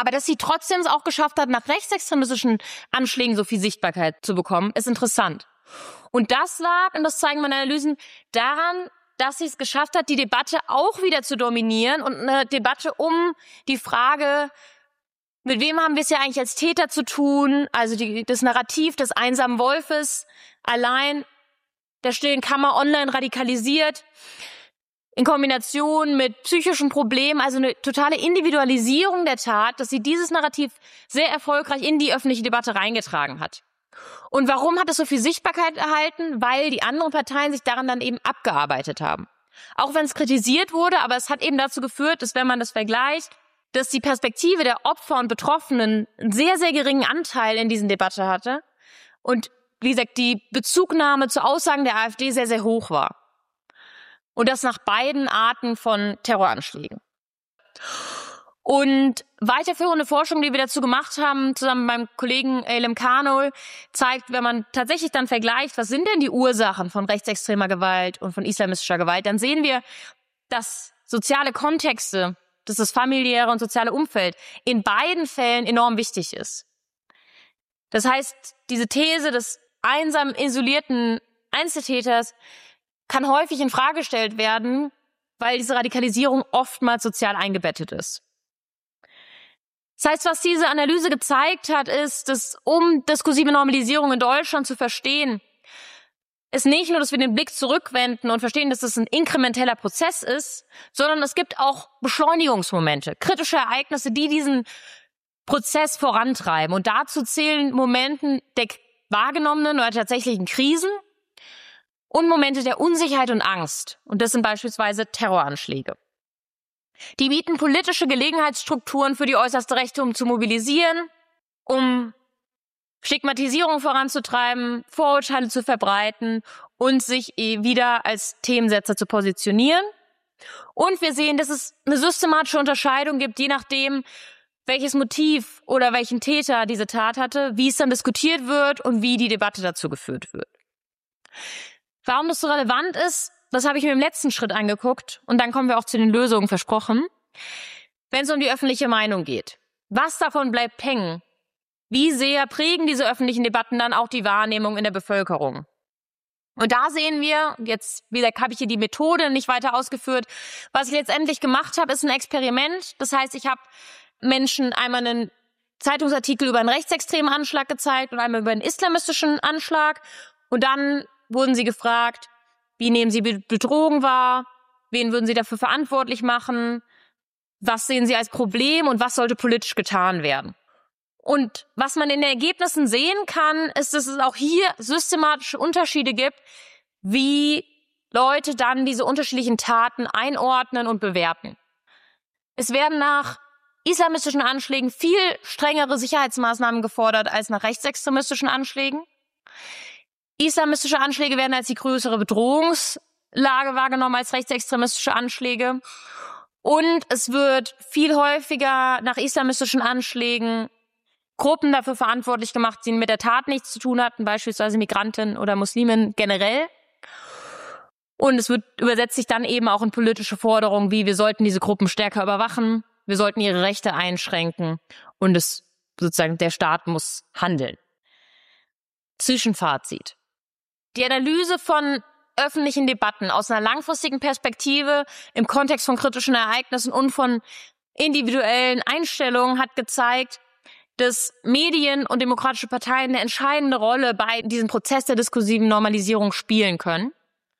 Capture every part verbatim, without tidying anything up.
Aber dass sie trotzdem es auch geschafft hat, nach rechtsextremistischen Anschlägen so viel Sichtbarkeit zu bekommen, ist interessant. Und das lag, und das zeigen meine Analysen, daran, dass sie es geschafft hat, die Debatte auch wieder zu dominieren und eine Debatte um die Frage, mit wem haben wir es ja eigentlich als Täter zu tun, also die, das Narrativ des einsamen Wolfes, allein der stillen Kammer online radikalisiert, in Kombination mit psychischen Problemen, also eine totale Individualisierung der Tat, dass sie dieses Narrativ sehr erfolgreich in die öffentliche Debatte reingetragen hat. Und warum hat es so viel Sichtbarkeit erhalten? Weil die anderen Parteien sich daran dann eben abgearbeitet haben. Auch wenn es kritisiert wurde, aber es hat eben dazu geführt, dass wenn man das vergleicht, dass die Perspektive der Opfer und Betroffenen einen sehr, sehr geringen Anteil in diesen Debatte hatte und, wie gesagt, die Bezugnahme zu Aussagen der AfD sehr, sehr hoch war. Und das nach beiden Arten von Terroranschlägen. Und weiterführende Forschung, die wir dazu gemacht haben, zusammen mit meinem Kollegen Eylem Karnol, zeigt, wenn man tatsächlich dann vergleicht, was sind denn die Ursachen von rechtsextremer Gewalt und von islamistischer Gewalt, dann sehen wir, dass soziale Kontexte, dass das familiäre und soziale Umfeld in beiden Fällen enorm wichtig ist. Das heißt, diese These des einsamen, isolierten Einzeltäters kann häufig in Frage gestellt werden, weil diese Radikalisierung oftmals sozial eingebettet ist. Das heißt, was diese Analyse gezeigt hat, ist, dass um diskursive Normalisierung in Deutschland zu verstehen, ist nicht nur, dass wir den Blick zurückwenden und verstehen, dass das ein inkrementeller Prozess ist, sondern es gibt auch Beschleunigungsmomente, kritische Ereignisse, die diesen Prozess vorantreiben. Und dazu zählen Momente der wahrgenommenen oder tatsächlichen Krisen und Momente der Unsicherheit und Angst. Und das sind beispielsweise Terroranschläge. Die bieten politische Gelegenheitsstrukturen für die äußerste Rechte, um zu mobilisieren, um Stigmatisierung voranzutreiben, Vorurteile zu verbreiten und sich wieder als Themensetzer zu positionieren. Und wir sehen, dass es eine systematische Unterscheidung gibt, je nachdem, welches Motiv oder welchen Täter diese Tat hatte, wie es dann diskutiert wird und wie die Debatte dazu geführt wird. Warum das so relevant ist, das habe ich mir im letzten Schritt angeguckt und dann kommen wir auch zu den Lösungen, versprochen. Wenn es um die öffentliche Meinung geht, was davon bleibt hängen? Wie sehr prägen diese öffentlichen Debatten dann auch die Wahrnehmung in der Bevölkerung? Und da sehen wir, jetzt wie gesagt, habe ich hier die Methode nicht weiter ausgeführt, was ich letztendlich gemacht habe, ist ein Experiment. Das heißt, ich habe Menschen einmal einen Zeitungsartikel über einen rechtsextremen Anschlag gezeigt und einmal über einen islamistischen Anschlag und dann wurden sie gefragt, wie nehmen sie Bedrohung wahr, wen würden sie dafür verantwortlich machen, was sehen sie als Problem und was sollte politisch getan werden. Und was man in den Ergebnissen sehen kann, ist, dass es auch hier systematische Unterschiede gibt, wie Leute dann diese unterschiedlichen Taten einordnen und bewerten. Es werden nach islamistischen Anschlägen viel strengere Sicherheitsmaßnahmen gefordert als nach rechtsextremistischen Anschlägen. Islamistische Anschläge werden als die größere Bedrohungslage wahrgenommen als rechtsextremistische Anschläge. Und es wird viel häufiger nach islamistischen Anschlägen Gruppen dafür verantwortlich gemacht, die mit der Tat nichts zu tun hatten, beispielsweise Migranten oder Muslimen generell. Und es wird übersetzt sich dann eben auch in politische Forderungen wie, wir sollten diese Gruppen stärker überwachen, wir sollten ihre Rechte einschränken und es sozusagen der Staat muss handeln. Zwischenfazit. Die Analyse von öffentlichen Debatten aus einer langfristigen Perspektive im Kontext von kritischen Ereignissen und von individuellen Einstellungen hat gezeigt, dass Medien und demokratische Parteien eine entscheidende Rolle bei diesem Prozess der diskursiven Normalisierung spielen können.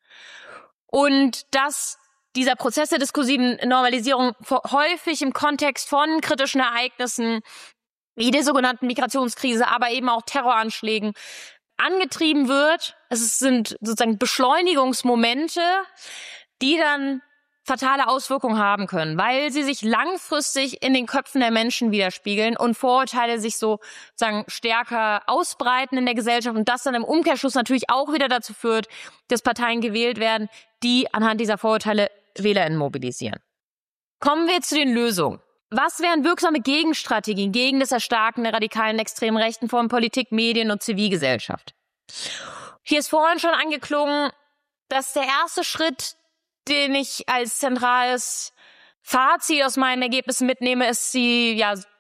Und dass dieser Prozess der diskursiven Normalisierung häufig im Kontext von kritischen Ereignissen wie der sogenannten Migrationskrise, aber eben auch Terroranschlägen angetrieben wird. Es sind sozusagen Beschleunigungsmomente, die dann fatale Auswirkungen haben können, weil sie sich langfristig in den Köpfen der Menschen widerspiegeln und Vorurteile sich so sozusagen stärker ausbreiten in der Gesellschaft und das dann im Umkehrschluss natürlich auch wieder dazu führt, dass Parteien gewählt werden, die anhand dieser Vorurteile WählerInnen mobilisieren. Kommen wir zu den Lösungen. Was wären wirksame Gegenstrategien gegen das Erstarken der radikalen extremen Rechten von Politik, Medien und Zivilgesellschaft? Hier ist vorhin schon angeklungen, dass der erste Schritt, den ich als zentrales Fazit aus meinen Ergebnissen mitnehme, ist die ja,